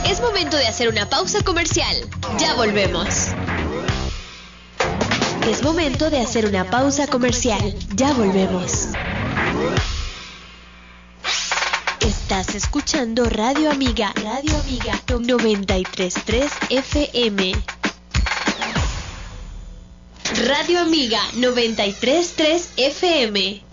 Es momento de hacer una pausa comercial. Ya volvemos. Es momento de hacer una pausa comercial. Ya volvemos. Estás escuchando Radio Amiga 93.3 FM. Radio Amiga 93.3 FM.